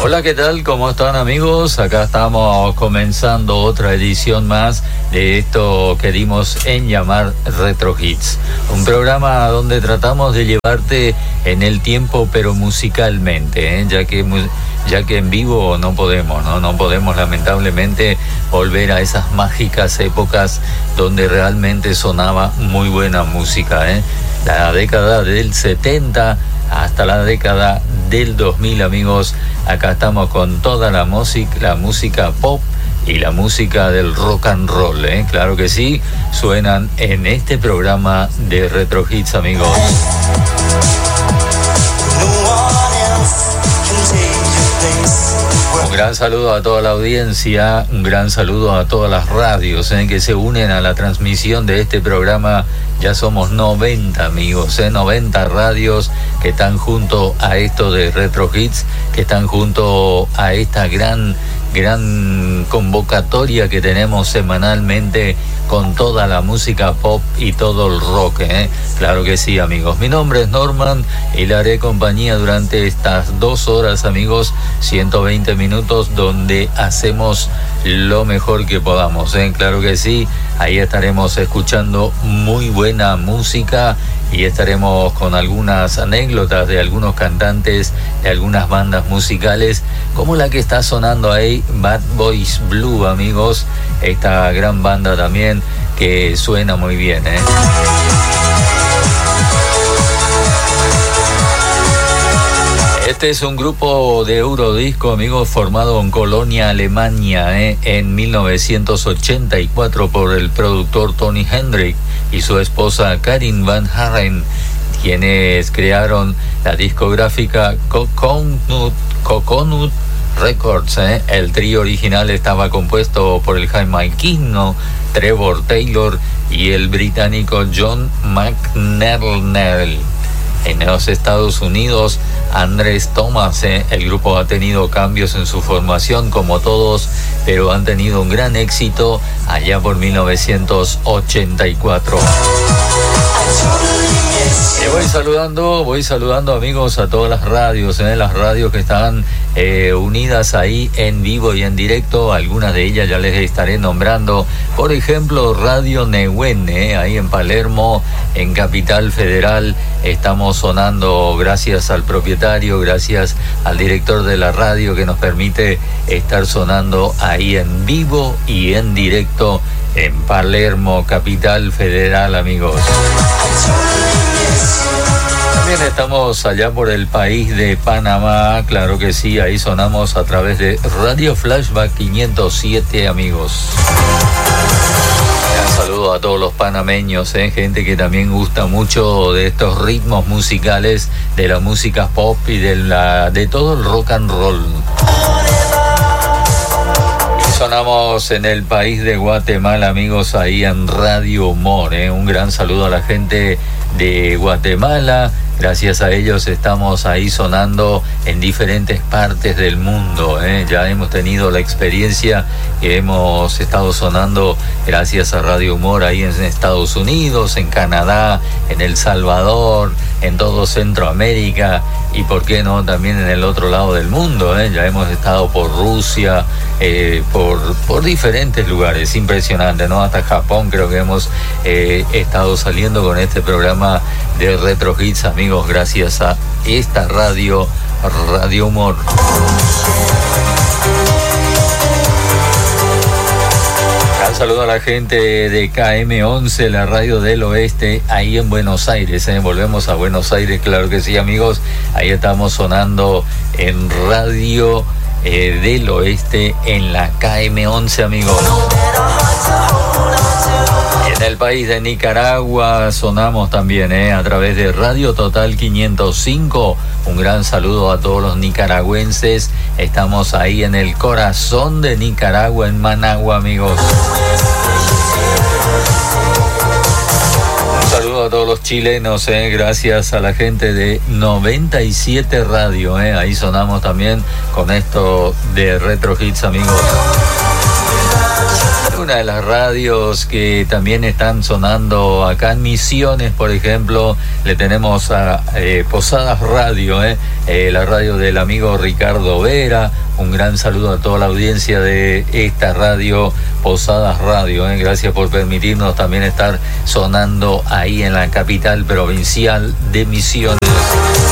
Hola, ¿qué tal? ¿Cómo están, amigos? Acá estamos comenzando otra edición más de esto que dimos en llamar Retro Hits. Un programa donde tratamos de llevarte en el tiempo, pero musicalmente, ya que en vivo no podemos lamentablemente volver a esas mágicas épocas donde realmente sonaba muy buena música, La década del 70 hasta la década del 2000, amigos. Acá estamos con toda la música pop y la música del rock and roll, Claro que sí, suenan en este programa de Retro Hits, amigos. Un gran saludo a toda la audiencia, un gran saludo a todas las radios que se unen a la transmisión de este programa. Ya somos 90, amigos, 90 radios que están junto a esto de Retro Hits, que están junto a esta gran convocatoria que tenemos semanalmente con toda la música pop y todo el rock, Claro que sí, amigos. Mi nombre es Norman y le haré compañía durante estas 2 horas, amigos, 120 minutos donde hacemos lo mejor que podamos, Claro que sí, ahí estaremos escuchando muy buena música y estaremos con algunas anécdotas de algunos cantantes, de algunas bandas musicales, como la que está sonando ahí, Bad Boys Blue, amigos, esta gran banda también que suena muy bien, Este es un grupo de Eurodisco, amigos, formado en Colonia, Alemania, en 1984 por el productor Tony Hendrix y su esposa Karin Van Haren, quienes crearon la discográfica Coconut Records. El trío original estaba compuesto por el jamaicano Trevor Taylor y el británico John McNernell. En los Estados Unidos, Andrés Thomas. El grupo ha tenido cambios en su formación como todos, pero han tenido un gran éxito allá por 1984. Voy saludando, amigos, a todas las radios, las radios que están unidas ahí en vivo y en directo. Algunas de ellas ya les estaré nombrando. Por ejemplo, Radio Nehuen, ahí en Palermo, en Capital Federal. Estamos sonando gracias al propietario, gracias al director de la radio que nos permite estar sonando ahí en vivo y en directo en Palermo, Capital Federal, amigos. También estamos allá por el país de Panamá, claro que sí, ahí sonamos a través de Radio Flashback 507, amigos. Un saludo a todos los panameños, gente que también gusta mucho de estos ritmos musicales, de la música pop y de todo el rock and roll. Sonamos en el país de Guatemala, amigos, ahí en Radio Humor. Un gran saludo a la gente de Guatemala. Gracias a ellos estamos ahí sonando en diferentes partes del mundo. Ya hemos tenido la experiencia que hemos estado sonando gracias a Radio Humor ahí en Estados Unidos, en Canadá, en El Salvador, en todo Centroamérica y por qué no también en el otro lado del mundo. Ya hemos estado por Rusia, por diferentes lugares. Impresionante, ¿no? Hasta Japón creo que hemos estado saliendo con este programa de Retro Hits, amigos, gracias a esta Radio Humor. Un saludo a la gente de KM11, la radio del oeste, ahí en Buenos Aires. Volvemos a Buenos Aires, claro que sí, amigos. Ahí estamos sonando en Radio del Oeste, en la KM11, amigos. En el país de Nicaragua sonamos también a través de Radio Total 505. Un gran saludo a todos los nicaragüenses. Estamos ahí en el corazón de Nicaragua, en Managua, amigos. Un saludo a todos los chilenos, gracias a la gente de 97 Radio, ahí sonamos también con esto de Retro Hits, amigos. Una de las radios que también están sonando acá en Misiones, por ejemplo, le tenemos a Posadas Radio, la radio del amigo Ricardo Vera. Un gran saludo a toda la audiencia de esta radio, Posadas Radio. Gracias por permitirnos también estar sonando ahí en la capital provincial de Misiones.